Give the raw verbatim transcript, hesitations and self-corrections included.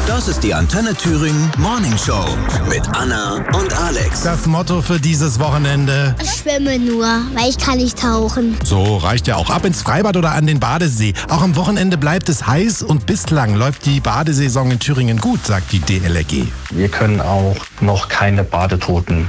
Das ist die Antenne Thüringen Morning Show mit Anna und Alex. Das Motto für dieses Wochenende: Ich schwimme nur, weil ich kann nicht tauchen. So reicht ja auch. Ab ins Freibad oder an den Badesee. Auch am Wochenende bleibt es heiß und bislang läuft die Badesaison in Thüringen gut, sagt die D L R G. Wir können auch noch keine Badetoten